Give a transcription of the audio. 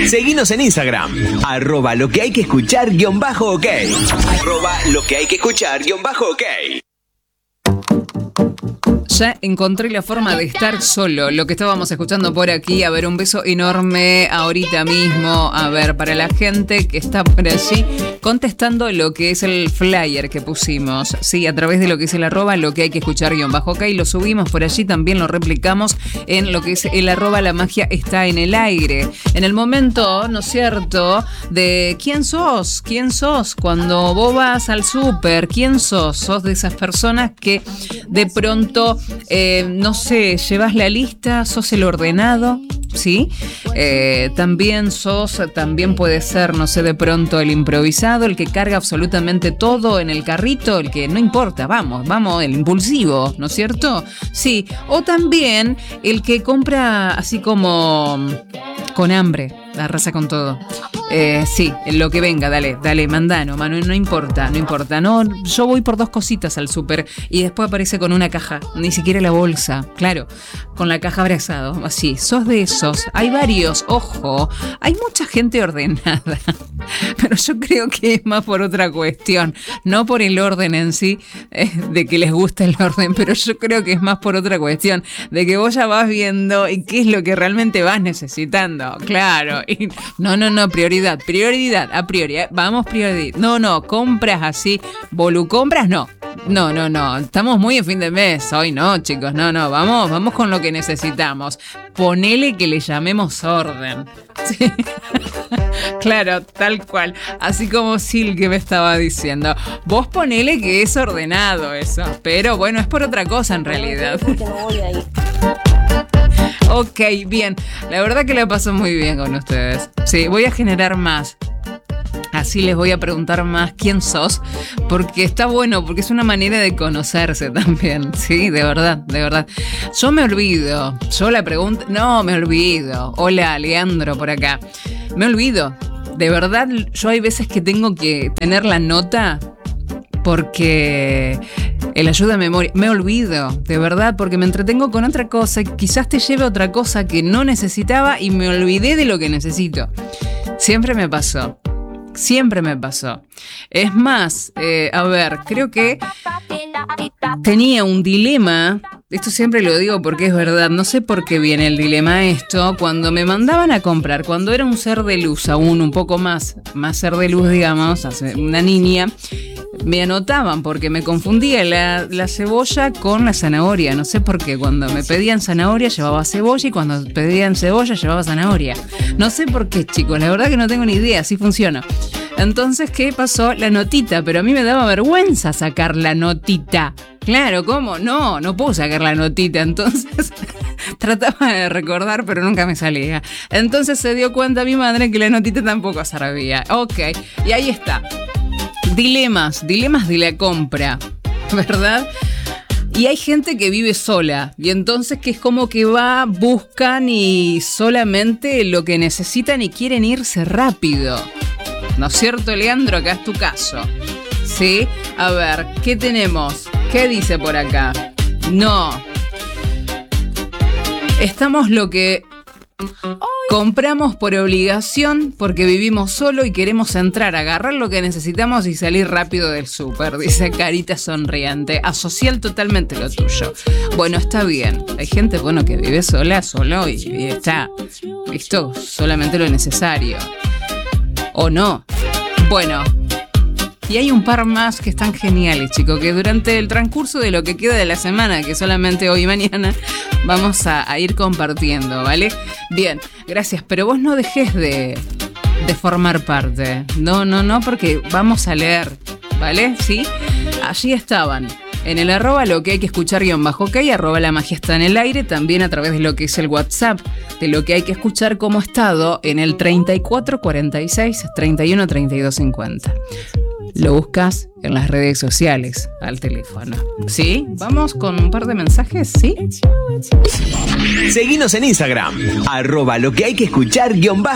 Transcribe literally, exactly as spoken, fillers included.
Seguinos en Instagram, arroba lo que hay que escuchar guión bajo ok. Arroba lo que hay que escuchar guión bajo ok. Ya encontré la forma de estar solo. Lo que estábamos escuchando por aquí. A ver, un beso enorme ahorita mismo. A ver, para la gente que está por allí contestando lo que es el flyer que pusimos. Sí, a través de lo que es el arroba, lo que hay que escuchar guión bajo ok. Lo subimos por allí, también lo replicamos en lo que es el arroba, la magia está en el aire. En el momento, ¿no es cierto?, de quién sos, quién sos cuando vos vas al súper, quién sos. Sos de esas personas que de pronto... Eh, no sé, llevas la lista, sos el ordenado, ¿sí? Eh, también sos, también puede ser, no sé, de pronto el improvisado, el que carga absolutamente todo en el carrito, el que no importa, vamos, vamos, el impulsivo, ¿no es cierto? Sí, o también el que compra así como con hambre, arrasa con todo. Eh, sí, lo que venga, dale, dale, mandano, mano, no importa, no importa. No, yo voy por dos cositas al súper y después aparece con una caja, ni siquiera la bolsa, claro, con la caja abrazado, así. Sos de esos, hay varios, ojo, hay mucha gente ordenada, pero yo creo que es más por otra cuestión, no por el orden en sí, eh, de que les gusta el orden, pero yo creo que es más por otra cuestión, de que vos ya vas viendo y qué es lo que realmente vas necesitando, claro, y no, no, no, prioridad. Prioridad, a priori, ¿eh? Vamos prioridad. No, no, compras así, volucompras, no. No, no, no, estamos muy en fin de mes hoy, no, chicos, no, no, vamos, vamos con lo que necesitamos. Ponele que le llamemos orden. Sí. Claro, tal cual. Así como Sil que me estaba diciendo. Vos ponele que es ordenado eso, pero bueno, es por otra cosa en realidad. Ok, bien. La verdad que la paso muy bien con ustedes. Sí, voy a generar más. Así les voy a preguntar más quién sos, porque está bueno, porque es una manera de conocerse también, sí, de verdad, de verdad. Yo me olvido, yo la pregunto, no, me olvido. Hola, Leandro, por acá. Me olvido, de verdad, yo hay veces que tengo que tener la nota porque el ayuda a memoria, me olvido, de verdad, porque me entretengo con otra cosa, quizás te lleve a otra cosa que no necesitaba y me olvidé de lo que necesito. Siempre me pasó. Siempre me pasó. Es más, eh, a ver, creo que tenía un dilema. Esto siempre lo digo porque es verdad. No sé por qué viene el dilema esto. Cuando me mandaban a comprar, cuando era un ser de luz, aún un poco más, más ser de luz, digamos, una niña, me anotaban porque me confundía la, la cebolla con la zanahoria. No sé por qué. Cuando me pedían zanahoria, llevaba cebolla, y cuando pedían cebolla, llevaba zanahoria. No sé por qué, chicos. La verdad que no tengo ni idea. Así funciona. Entonces, ¿qué pasó? La notita, pero a mí me daba vergüenza sacar la notita. Claro, ¿cómo? No, no puedo sacar la notita. Entonces, trataba de recordar, pero nunca me salía. Entonces se dio cuenta mi madre que la notita tampoco servía. Ok, y ahí está. Dilemas, dilemas de la compra, ¿verdad? Y hay gente que vive sola, y entonces que es como que va, buscan y solamente lo que necesitan y quieren irse rápido. ¿No es cierto, Leandro? Acá es tu caso. ¿Sí? A ver, ¿qué tenemos? ¿Qué dice por acá? No. Estamos lo que compramos por obligación porque vivimos solo y queremos entrar, agarrar lo que necesitamos y salir rápido del súper, dice Carita sonriente. Asocial totalmente lo tuyo. Bueno, está bien. Hay gente, bueno, que vive sola, solo y, y está, listo, solamente lo necesario. ¿O no? Bueno, y hay un par más que están geniales, chicos, que durante el transcurso de lo que queda de la semana, que solamente hoy y mañana, vamos a, a ir compartiendo, ¿vale? Bien, gracias, pero vos no dejes de, de formar parte. No, no, no, porque vamos a leer, ¿vale? ¿Sí? Allí estaban. En el arroba lo que hay que escuchar guión bajo ok, arroba la magia está en el aire, también a través de lo que es el WhatsApp, de lo que hay que escuchar como estado en el treinta y cuatro cuarenta y seis treinta y uno treinta y dos cincuenta. Lo buscas en las redes sociales al teléfono. ¿Sí? Vamos con un par de mensajes, ¿sí? Seguinos en Instagram, arroba lo que hay que escuchar guión bajo